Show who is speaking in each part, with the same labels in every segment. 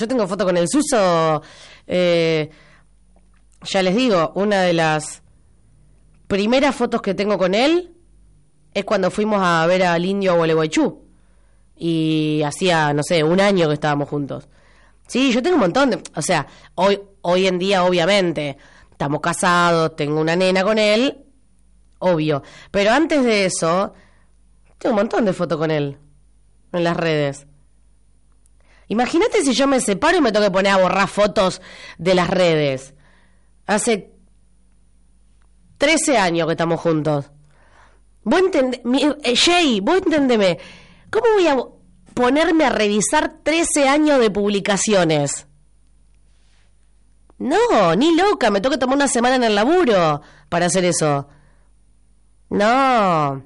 Speaker 1: yo tengo foto con el Suso, ya les digo, una de las primeras fotos que tengo con él es cuando fuimos a ver al Indio a Gualeguaychú, y hacía, no sé, un año que estábamos juntos. Sí, yo tengo un montón de... O sea, hoy en día, obviamente, estamos casados, tengo una nena con él, obvio. Pero antes de eso, tengo un montón de fotos con él en las redes. Imagínate si yo me separo y me tengo que poner a borrar fotos de las redes. Hace 13 años que estamos juntos. Jay, vos entendeme. ¿Cómo voy a ponerme a revisar 13 años de publicaciones? No, ni loca, me tengo que tomar una semana en el laburo para hacer eso. No.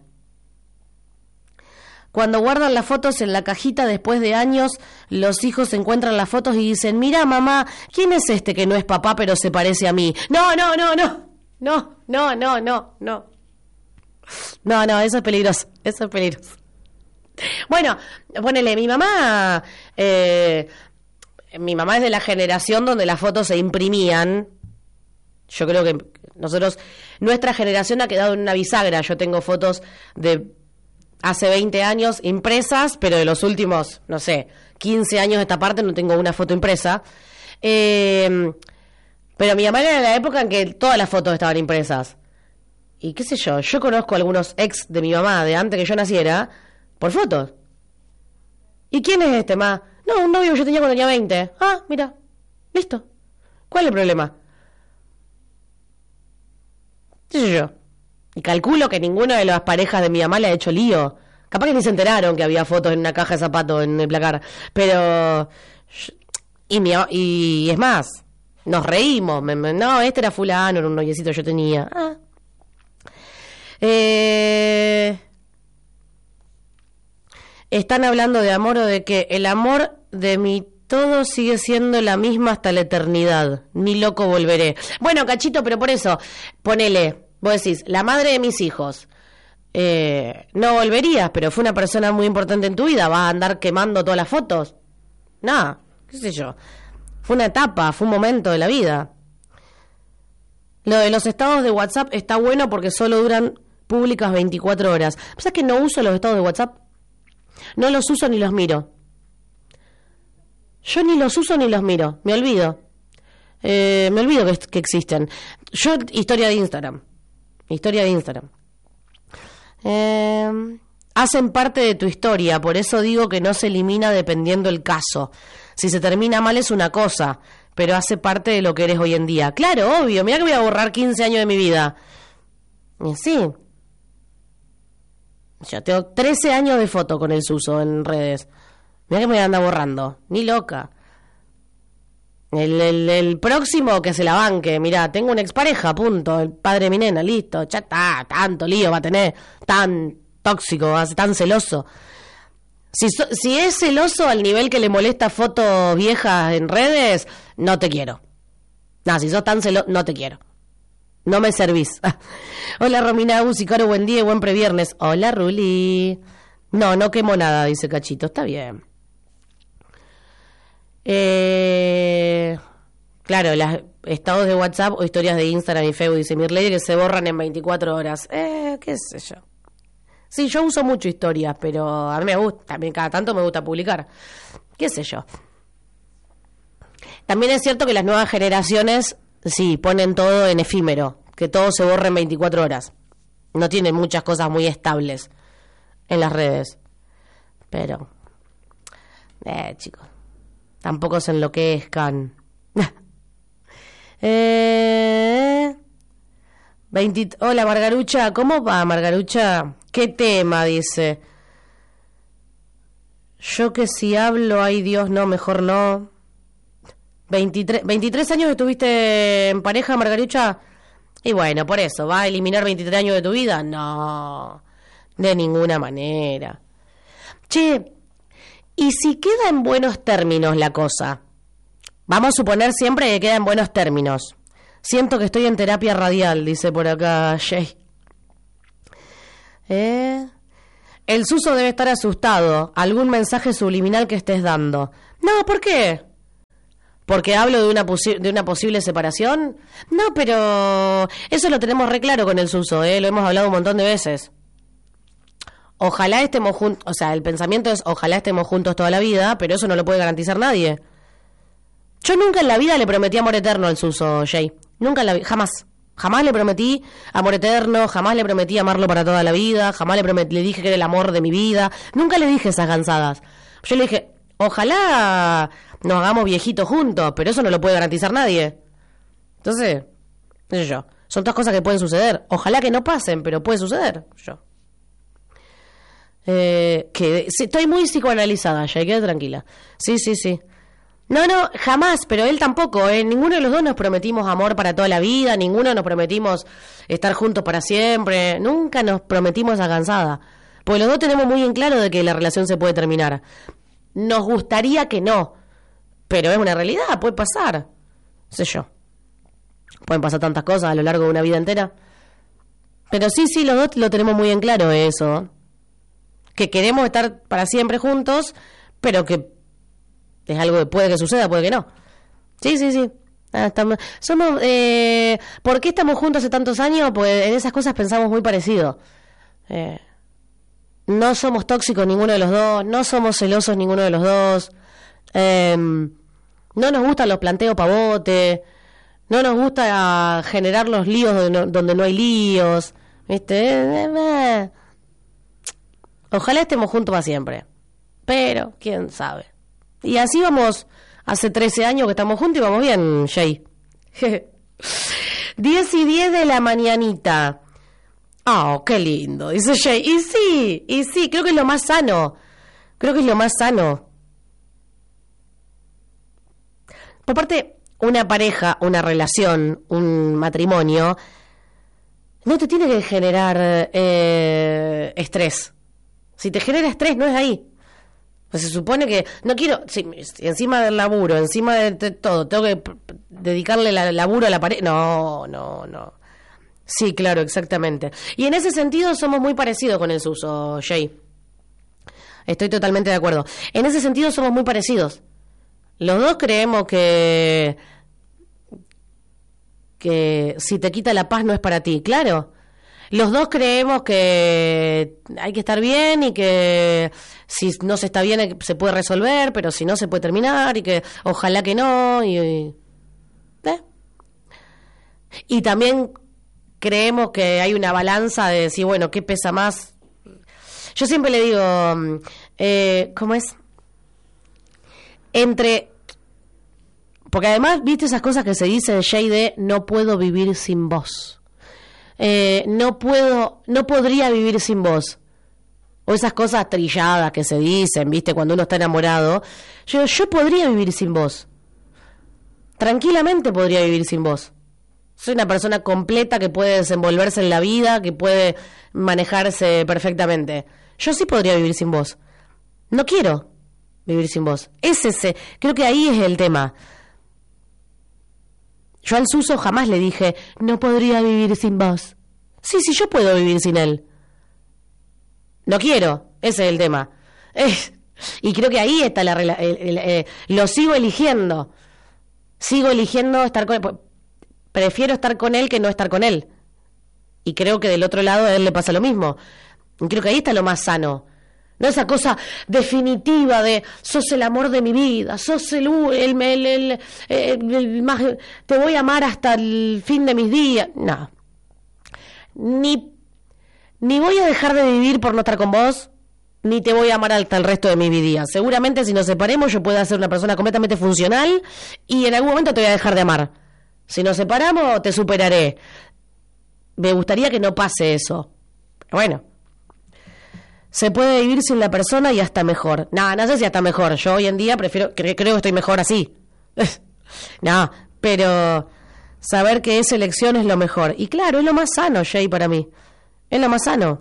Speaker 1: Cuando guardan las fotos en la cajita después de años, los hijos encuentran las fotos y dicen, mira mamá, ¿quién es este que no es papá pero se parece a mí? No. No, eso es peligroso, Bueno, ponele, mi mamá es de la generación donde las fotos se imprimían. Yo creo que nuestra generación ha quedado en una bisagra. Yo tengo fotos de hace 20 años impresas, pero de los últimos, no sé, 15 años de esta parte no tengo una foto impresa. Pero mi mamá era de la época en que todas las fotos estaban impresas. Y qué sé yo conozco a algunos ex de mi mamá de antes que yo naciera por fotos. ¿Y quién es este, ma? No, un novio que yo tenía cuando tenía 20. Ah, mira, listo. ¿Cuál es el problema? ¿Qué sé yo? Y calculo que ninguna de las parejas de mi mamá le ha hecho lío. Capaz que ni se enteraron que había fotos en una caja de zapatos en el placar. Pero... Y es más, nos reímos. No, este era fulano, era un noviecito que yo tenía. Están hablando de amor o de que el amor de mi todo sigue siendo la misma hasta la eternidad. Ni loco volveré. Bueno, Cachito, pero por eso, ponele, vos decís, la madre de mis hijos. No volverías, pero fue una persona muy importante en tu vida. ¿Vas a andar quemando todas las fotos? Nada, qué sé yo. Fue una etapa, fue un momento de la vida. Lo de los estados de WhatsApp está bueno porque solo duran públicas 24 horas. ¿Sabes que no uso los estados de WhatsApp? No los uso ni los miro. Yo ni los uso ni los miro. Me olvido. Me olvido que existen. Yo, historia de Instagram. Hacen parte de tu historia. Por eso digo que no se elimina dependiendo el caso. Si se termina mal es una cosa, pero hace parte de lo que eres hoy en día. Claro, obvio. Mirá que voy a borrar 15 años de mi vida. Y sí. Yo tengo 13 años de foto con el Suso en redes. Mirá que me anda borrando. Ni loca. El próximo que se la banque. Mirá, tengo una expareja, punto. El padre de mi nena, listo. Ya está, tanto lío va a tener. Tan tóxico, tan celoso. Si es celoso al nivel que le molesta fotos viejas en redes, no te quiero. No, si sos tan celoso, no te quiero. No me servís. Hola Romina Uzi, Caro, buen día y buen previernes. Hola Ruli. No quemo nada, dice Cachito, está bien. Claro, los estados de WhatsApp o historias de Instagram y Facebook, dice Mirley, que se borran en 24 horas. Qué sé yo. Sí, yo uso mucho historias, pero a mí me gusta, también cada tanto me gusta publicar. Qué sé yo. También es cierto que las nuevas generaciones, sí, ponen todo en efímero, que todo se borra en 24 horas. No tienen muchas cosas muy estables en las redes. Pero, chicos, tampoco se enloquezcan. 20... Hola Margarucha, ¿cómo va Margarucha? ¿Qué tema? Dice. Yo que si hablo, ay Dios, no, mejor no. 23 años estuviste en pareja, Margarucha. Y bueno, por eso, ¿va a eliminar 23 años de tu vida? No, de ninguna manera. Che, ¿y si queda en buenos términos la cosa? Vamos a suponer siempre que queda en buenos términos. Siento que estoy en terapia radial, dice por acá Jay. El Suso debe estar asustado. Algún mensaje subliminal que estés dando. No, ¿por qué? porque hablo de de una posible separación. No, pero eso lo tenemos re claro con el Suso, lo hemos hablado un montón de veces. Ojalá estemos juntos, o sea, el pensamiento es ojalá estemos juntos toda la vida, pero eso no lo puede garantizar nadie. Yo nunca en la vida le prometí amor eterno al Suso, Jay. Nunca en la vida, jamás. Jamás le prometí amor eterno, jamás le prometí amarlo para toda la vida, jamás le dije que era el amor de mi vida. Nunca le dije esas gansadas. Yo le dije, ojalá nos hagamos viejitos juntos, pero eso no lo puede garantizar nadie. Entonces, qué sé yo, son todas cosas que pueden suceder. Ojalá que no pasen, pero puede suceder. Yo. Estoy muy psicoanalizada, ya queda tranquila. Sí. No, jamás, pero él tampoco, ninguno de los dos nos prometimos amor para toda la vida, ninguno nos prometimos estar juntos para siempre, nunca nos prometimos esa cansada, porque los dos tenemos muy en claro de que la relación se puede terminar. Nos gustaría que no, pero es una realidad, puede pasar, sé yo. Pueden pasar tantas cosas a lo largo de una vida entera. Pero sí, los dos lo tenemos muy en claro eso, que queremos estar para siempre juntos, pero que es algo que puede que suceda, puede que no. Sí. Somos, ¿por qué estamos juntos hace tantos años? Pues en esas cosas pensamos muy parecido. No somos tóxicos ninguno de los dos, no somos celosos ninguno de los dos. No nos gustan los planteos pavote, no nos gusta generar los líos donde no hay líos. ¿Viste? Ojalá estemos juntos para siempre. Pero, quién sabe. Y así vamos, hace 13 años que estamos juntos y vamos bien, Jay. 10:10 de la mañanita. Oh, qué lindo, dice Jay. Y sí, creo que es lo más sano. Por parte, una pareja, una relación, un matrimonio, no te tiene que generar estrés. Si te genera estrés, no es ahí. Pues se supone que no quiero, si encima del laburo, encima de todo, tengo que dedicarle laburo a la pareja. No. Sí, claro, exactamente. Y en ese sentido somos muy parecidos con el Suso, Jay. Estoy totalmente de acuerdo. En ese sentido somos muy parecidos. Los dos creemos que si te quita la paz no es para ti, claro. Los dos creemos que hay que estar bien y que si no se está bien se puede resolver, pero si no se puede terminar y que ojalá que no. Y también creemos que hay una balanza de decir, bueno, ¿qué pesa más? Yo siempre le digo, ¿cómo es? Porque además, ¿viste esas cosas que se dice, Jay, de no puedo vivir sin vos? No podría vivir sin vos. O esas cosas trilladas que se dicen, ¿viste? Cuando uno está enamorado. Yo podría vivir sin vos. Tranquilamente podría vivir sin vos. Soy una persona completa que puede desenvolverse en la vida, que puede manejarse perfectamente. Yo sí podría vivir sin vos. No quiero vivir sin vos. Creo que ahí es el tema. Yo al Suso jamás le dije, no podría vivir sin vos. Sí, yo puedo vivir sin él. No quiero, ese es el tema. Y creo que ahí está lo sigo eligiendo. Sigo eligiendo estar con él. Prefiero estar con él que no estar con él. Y creo que del otro lado a él le pasa lo mismo. Y creo que ahí está lo más sano. No esa cosa definitiva de sos el amor de mi vida, sos el más, te voy a amar hasta el fin de mis días. No. Ni voy a dejar de vivir por no estar con vos, ni te voy a amar hasta el resto de mi vida. Seguramente si nos separemos yo pueda ser una persona completamente funcional y en algún momento te voy a dejar de amar. Si nos separamos te superaré. Me gustaría que no pase eso. Bueno. Se puede vivir sin la persona y hasta mejor. No sé si hasta mejor. Yo hoy en día creo que estoy mejor así. No, pero saber que esa elección es lo mejor. Y claro, es lo más sano, Jay, para mí. Es lo más sano.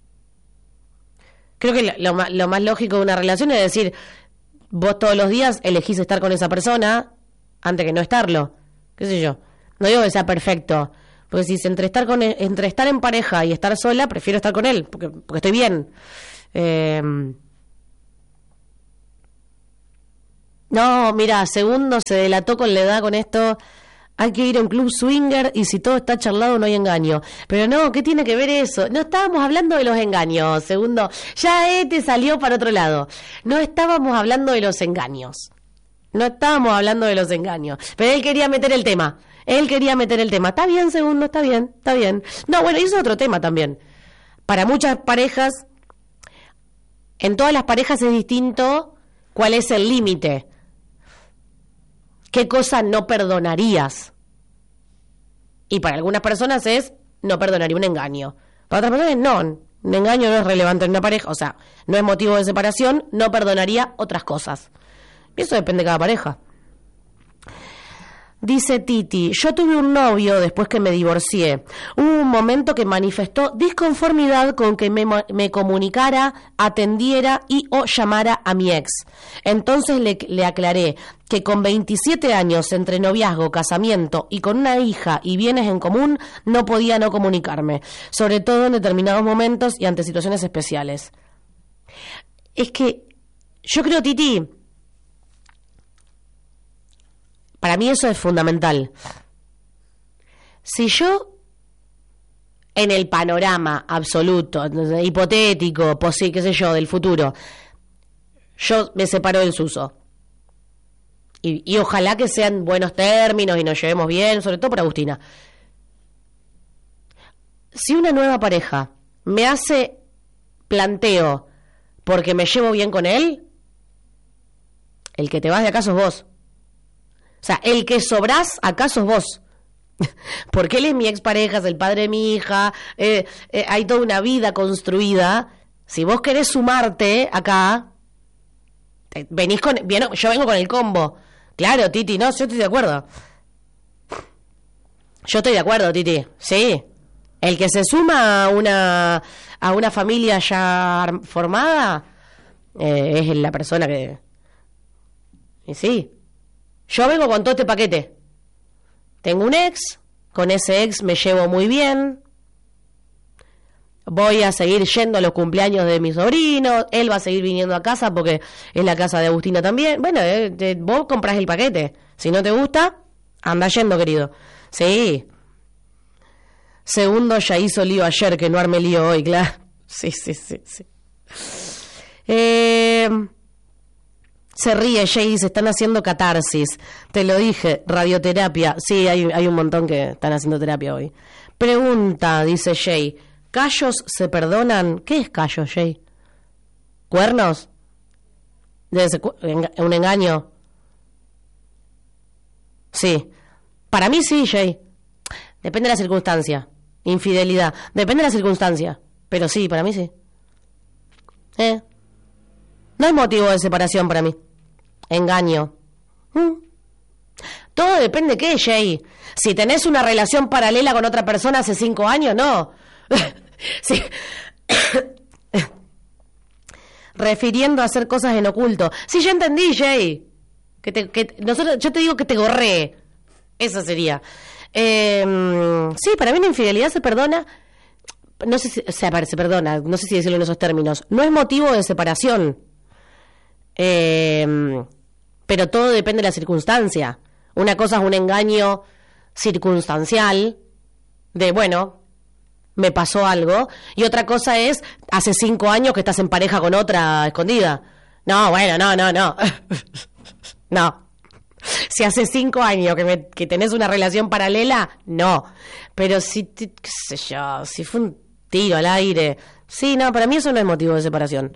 Speaker 1: Creo que lo más lógico de una relación es decir, vos todos los días elegís estar con esa persona antes que no estarlo. ¿Qué sé yo? No digo que sea perfecto. Porque si es entre estar en pareja y estar sola, prefiero estar con él, porque estoy bien. No, mira, segundo se delató con la edad con esto. Hay que ir a un club swinger y si todo está charlado no hay engaño. Pero no, ¿qué tiene que ver eso? No estábamos hablando de los engaños, segundo. Ya te salió para otro lado. No estábamos hablando de los engaños. No estábamos hablando de los engaños. Pero él quería meter el tema. Está bien, segundo, está bien. No, bueno, y eso es otro tema también. Para muchas parejas, en todas las parejas es distinto cuál es el límite. ¿Qué cosa no perdonarías? Y para algunas personas es, no perdonaría un engaño. Para otras personas no, un engaño no es relevante en una pareja, o sea, no es motivo de separación, no perdonaría otras cosas. Y eso depende de cada pareja. Dice Titi, yo tuve un novio después que me divorcié. Hubo un momento que manifestó disconformidad con que me comunicara, atendiera y o llamara a mi ex. Entonces le aclaré que con 27 años entre noviazgo, casamiento y con una hija y bienes en común, no podía no comunicarme, sobre todo en determinados momentos y ante situaciones especiales. Es que yo creo, Titi, para mí eso es fundamental. Si yo, en el panorama absoluto, hipotético, qué sé yo, del futuro, yo me separo del Suso. Y ojalá que sean buenos términos y nos llevemos bien, sobre todo por Agustina. Si una nueva pareja me hace planteo porque me llevo bien con él, el que te vas de acá sos vos. O sea, el que sobrás acá sos vos. Porque él es mi expareja, es el padre de mi hija, hay toda una vida construida. Si vos querés sumarte acá, venís con... Bien, yo vengo con el combo. Claro, Titi, no, yo estoy de acuerdo. Yo estoy de acuerdo, Titi, sí. El que se suma a una familia ya formada es la persona que... Y sí. Yo vengo con todo este paquete. Tengo un ex, con ese ex me llevo muy bien. Voy a seguir yendo a los cumpleaños de mi sobrino. Él va a seguir viniendo a casa porque es la casa de Agustina también. Bueno, vos comprás el paquete. Si no te gusta, anda yendo, querido. Sí. Segundo, ya hizo lío ayer, que no arme lío hoy, claro. Sí. Se ríe, Jay, se están haciendo catarsis. Te lo dije, radioterapia. Sí, hay un montón que están haciendo terapia hoy. Pregunta, dice Jay, ¿callos se perdonan? ¿Qué es callos, Jay? ¿Cuernos? ¿Debe ser un engaño? Sí. Para mí sí, Jay. Depende de la circunstancia. Infidelidad. Depende de la circunstancia. Pero sí, para mí sí. No hay motivo de separación para mí. Engaño. Todo depende de qué, Jay. Si tenés una relación paralela con otra persona hace 5 años, no. Sí. Refiriendo a hacer cosas en oculto. Sí, ya entendí, Jay. Yo te digo que te gorré. Eso sería. Sí, para mí la infidelidad se perdona. No sé si, se perdona, no sé si decirlo en esos términos. No es motivo de separación. Pero todo depende de la circunstancia. Una cosa es un engaño circunstancial de, bueno, me pasó algo, y otra cosa es hace 5 años que estás en pareja con otra escondida. No, bueno, no. No. Si hace 5 años que tenés una relación paralela, no. Pero si, qué sé yo, si fue un tiro al aire, sí, no, para mí eso no es motivo de separación.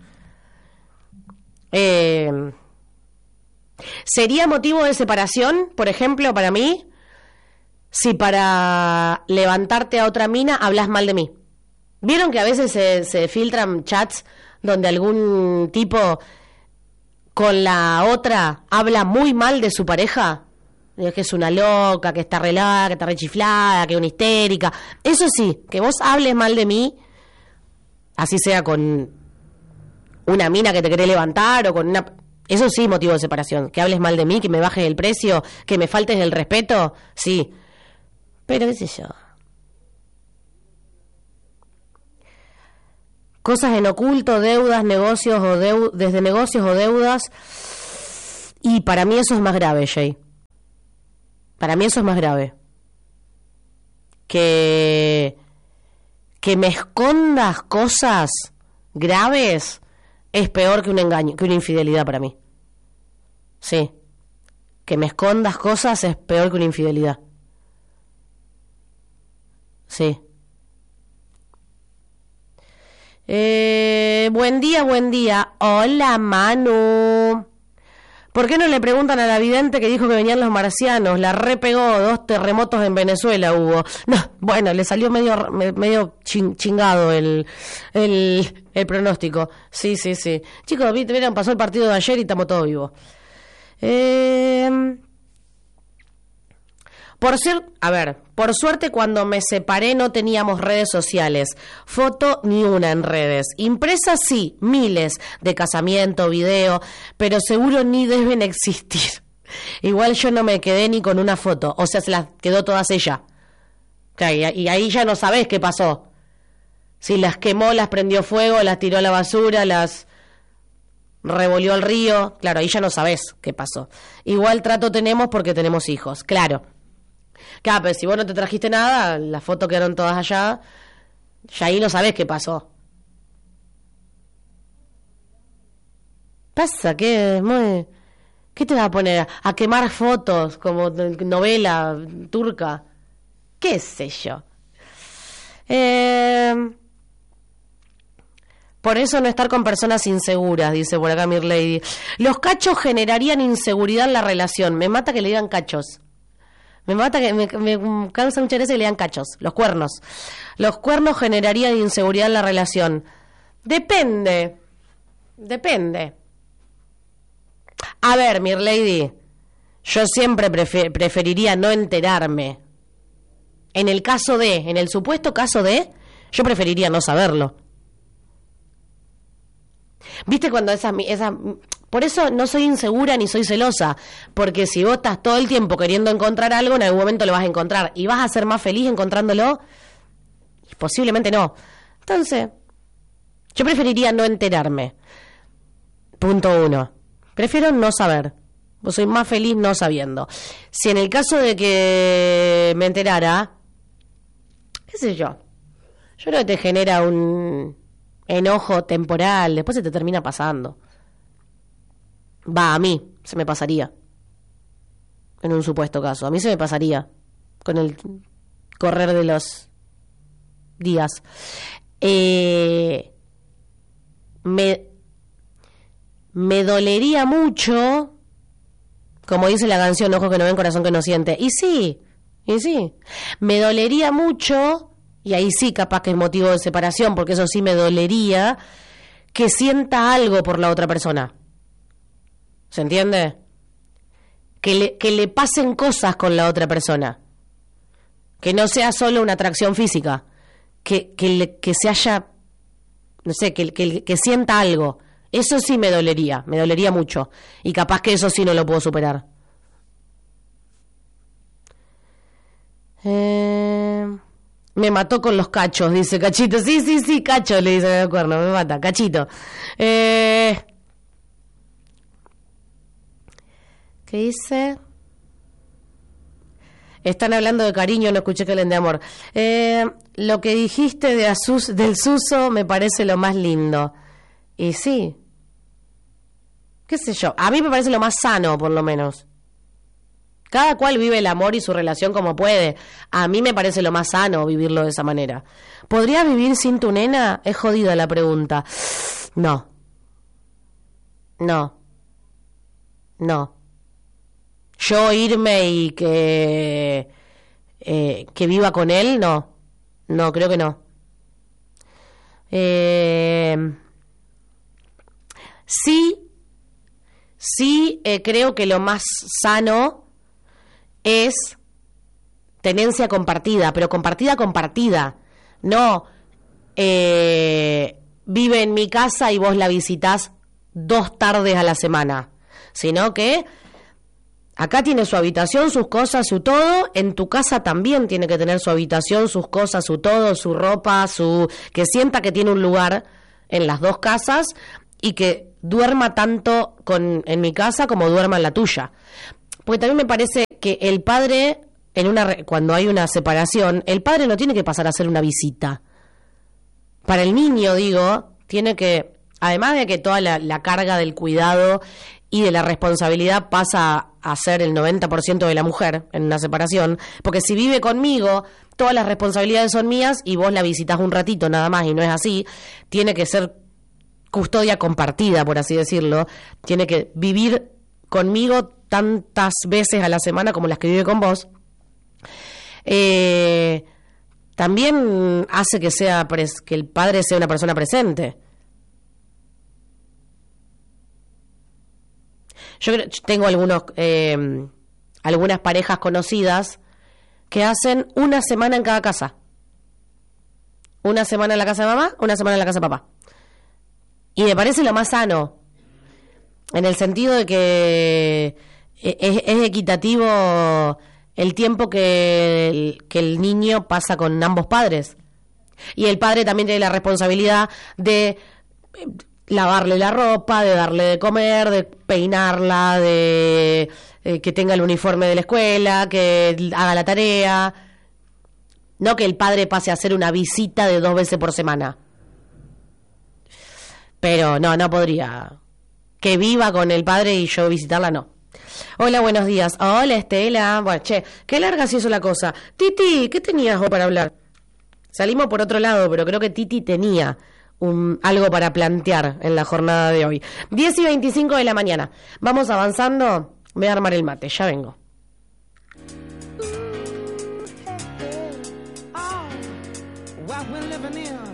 Speaker 1: ¿Sería motivo de separación, por ejemplo, para mí, si para levantarte a otra mina hablas mal de mí? ¿Vieron que a veces se filtran chats donde algún tipo con la otra habla muy mal de su pareja? Que es una loca, que está relada, que está rechiflada, que es una histérica. Eso sí, que vos hables mal de mí, así sea con una mina que te querés levantar o con una... Eso sí, motivo de separación. Que hables mal de mí, que me bajes el precio, que me faltes el respeto, sí. Pero qué sé yo. Cosas en oculto, deudas, negocios o desde negocios o deudas. Y para mí eso es más grave, Jay. Para mí eso es más grave. Que me escondas cosas graves es peor que un engaño, que una infidelidad para mí. Sí. Que me escondas cosas es peor que una infidelidad. Sí. Buen día, buen día. Hola, Manu. ¿Por qué no le preguntan a la vidente que dijo que venían los marcianos? La repegó, 2 terremotos en Venezuela hubo. No, bueno, le salió medio chingado el pronóstico. Sí. Chicos, vieron, pasó el partido de ayer y estamos todos vivos. Por suerte cuando me separé no teníamos redes sociales, foto ni una en redes, impresas sí, miles, de casamiento, video, pero seguro ni deben existir. Igual yo no me quedé ni con una foto, o sea, se las quedó todas ella. Claro, y ahí ya no sabés qué pasó. Si las quemó, las prendió fuego, las tiró a la basura, las revolvió al río, claro, ahí ya no sabés qué pasó. Igual trato tenemos porque tenemos hijos, claro. Claro, pero si vos no te trajiste nada, las fotos quedaron todas allá, ya ahí no sabés qué pasó. Pasa que ¿qué te va a poner? A quemar fotos como novela turca. ¿Qué sé yo? Por eso no estar con personas inseguras, dice por acá Mirlady. Los cachos generarían inseguridad en la relación. Me mata que le digan cachos. Me mata que me causa mucha gracia que le digan cachos. Los cuernos. Los cuernos generarían inseguridad en la relación. Depende. A ver, Mirlady, yo siempre preferiría no enterarme. En el supuesto caso de, yo preferiría no saberlo. ¿Viste cuando esa por eso no soy insegura ni soy celosa, porque si vos estás todo el tiempo queriendo encontrar algo, en algún momento lo vas a encontrar y vas a ser más feliz encontrándolo? Posiblemente no. Entonces, yo preferiría no enterarme. Punto 1. Prefiero no saber. Vos soy más feliz no sabiendo. Si en el caso de que me enterara, qué sé yo creo que te genera un enojo temporal, después se te termina pasando. A mí se me pasaría. En un supuesto caso, a mí se me pasaría con el correr de los días. Me dolería mucho, como dice la canción, ojos que no ven, corazón que no siente. Y sí, me dolería mucho, y ahí sí capaz que es motivo de separación, porque eso sí me dolería, que sienta algo por la otra persona. ¿Se entiende? Que le pasen cosas con la otra persona. Que no sea solo una atracción física. Que se haya, no sé, que sienta algo. Eso sí me dolería mucho. Y capaz que eso sí no lo puedo superar. Me mató con los cachos, dice Cachito. Sí, cacho, le dice el cuerno, me mata, Cachito. ¿Qué dice? Están hablando de cariño, no escuché que hablen de amor. Lo que dijiste del Suso me parece lo más lindo. Y sí. ¿Qué sé yo? A mí me parece lo más sano, por lo menos. Cada cual vive el amor y su relación como puede. A mí me parece lo más sano vivirlo de esa manera. ¿Podrías vivir sin tu nena? Es jodida la pregunta. No. Yo irme y que viva con él, no. No, creo que no. Sí, creo que lo más sano es tenencia compartida, pero compartida. No, vive en mi casa y vos la visitás 2 tardes a la semana, sino que acá tiene su habitación, sus cosas, su todo. En tu casa también tiene que tener su habitación, sus cosas, su todo, su ropa, que sienta que tiene un lugar en las 2 casas. y que duerma tanto en mi casa como duerma en la tuya. Porque también me parece que el padre, cuando hay una separación, el padre no tiene que pasar a hacer una visita. Para el niño, digo, tiene que, además de que toda la carga del cuidado y de la responsabilidad pasa a ser el 90% de la mujer en una separación, porque si vive conmigo, todas las responsabilidades son mías y vos la visitas un ratito nada más, y no es así. Tiene que ser custodia compartida, por así decirlo. Tiene que vivir conmigo tantas veces a la semana como las que vive con vos. También hace que que el padre sea una persona presente. Yo tengo algunas parejas conocidas que hacen una semana en cada casa. Una semana en la casa de mamá, una semana en la casa de papá. Y me parece lo más sano, en el sentido de que es equitativo el tiempo que el niño pasa con ambos padres. Y el padre también tiene la responsabilidad de lavarle la ropa, de darle de comer, de peinarla, de que tenga el uniforme de la escuela, que haga la tarea. No que el padre pase a hacer una visita de 2 veces por semana. Pero no podría. Que viva con el padre y yo visitarla, no. Hola, buenos días. Hola, Estela. Bueno, qué larga se hizo la cosa. Titi, ¿qué tenías vos para hablar? Salimos por otro lado, pero creo que Titi tenía algo para plantear en la jornada de hoy. 10:25 de la mañana. Vamos avanzando. Voy a armar el mate, ya vengo.
Speaker 2: What we're living in.